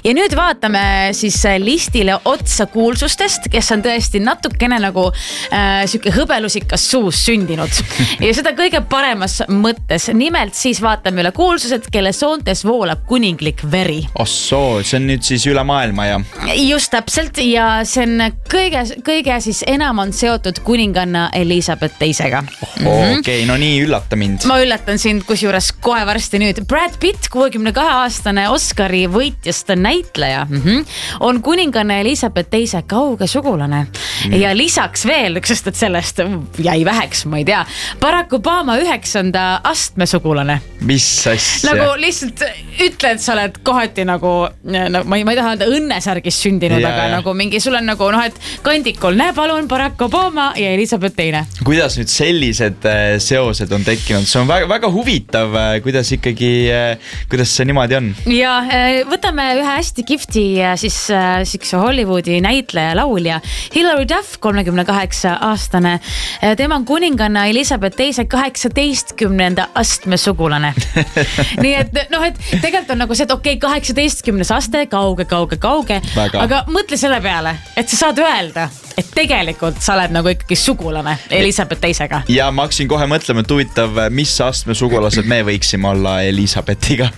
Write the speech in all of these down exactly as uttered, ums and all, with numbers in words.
Ja nüüd vaatame siis listile otsa kuulsustest, kes on tõesti natukene nagu äh, siuke hõbelusikas suus sündinud. Ja seda kõige paremas mõttes. Nimelt siis vaatame üle kuulsused, kelle soontes voolab kuninglik veri. Ossoo, see on nüüd siis üle maailma ja... Just täpselt ja see on kõige, kõige siis enam on seotud kuninganna Elizabeth teisega. Oh, mm-hmm. Okei, okay, no nii üllata mind. Ma üllatan sind kusjuures kohe varsti nüüd. Brad Pitt, kuuekümne kahe aastane Oscari võitjast näitleja, mm-hmm, on kuninganna Elizabeth teise kauge sugulane. Mm. Ja lisaks veel, sest et sellest jäi väheks, ma ei tea, Barack Obama üheksanda astme sugulane. Mis asja? Nagu lihtsalt ütle, et sa oled kohati nagu, no, ma, ei, ma ei taha öelda õnnesärgis sündinud, yeah, aga yeah. Nagu mingi, sul on nagu, noh, et kandikul, näe palun Barack Obama ja Elizabeth teine. Kuidas nüüd sellised seosed on tekkinud? See on väga, väga huvitav, kuidas ikkagi, kuidas see niimoodi on. Ja võtame ühe hästi kifti siis, siis Hollywoodi näitleja laulja Hilary Duff, kolmekümne kaheksa aastane. Tema on kuninganna Elizabeth teise kaheksateistkümnenda astme sugulane. Nii et, noh, et tegelikult on nagu see, et okei, okay, kaheksateistkümnes aste, kauge, kauge, kauge, väga. Aga mõtle selle peale, et sa saad öelda, et tegelikult sa oled nagu ikkagi sugulane Elizabeth teisega. Ja ma hakkasin kohe mõtlema, et huvitav, mis astme sugulased me võiksime olla Elizabethiga.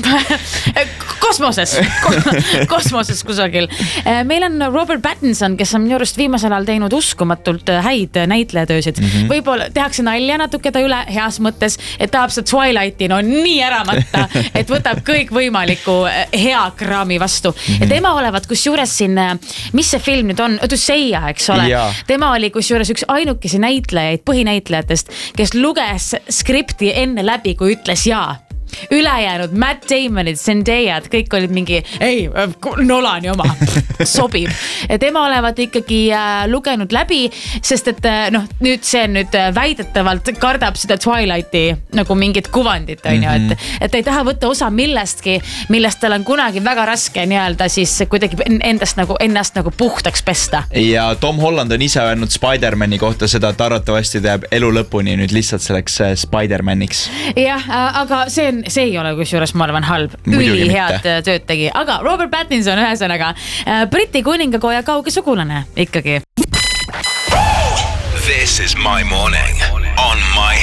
Kosmoses, kosmoses kusagil. Meil on Robert Pattinson, kes on minu arust viimasel ajal teinud uskumatult häid näitlejatöösid. Mm-hmm. Võib-olla tehakse nalja natuke ta üle heas mõttes, et tahab seda Twilighti no nii ära matta, et võtab kõik võimaliku hea kraami vastu. Mm-hmm. Ja tema olevat kusjuures siin, mis see film nüüd on? Odüsseia, eks ole? Ja. Tema oli kusjuures üks ainukesi näitlejaid, põhinäitlejatest, kes luges skripti enne läbi, kui ütles jaa. Ülejäänud Matt Damonid, Zendayad, kõik olid mingi, ei, Nolani oma, sobib. Tema olevat ikkagi äh, lugenud läbi, sest et äh, noh, nüüd see nüüd väidetavalt kardab seda Twilighti nagu mingit kuvandit, on ju, et, et ei taha võtta osa millestki, millest tal on kunagi väga raske nii-öelda siis kuidagi endast nagu, ennast nagu puhtaks pesta. Ja Tom Holland on ise öelnud Spider-Mani kohta seda, et arvatavasti teeb elu lõpuni nüüd lihtsalt selleks Spider-Maniks. Jah, aga see on see ei ole kusjuures, ma arvan, halb. Üli head tööd tegi. Aga Robert Pattinson ühesõnaga Briti kuningakoja kauge sugulane ikkagi. This is my morning on my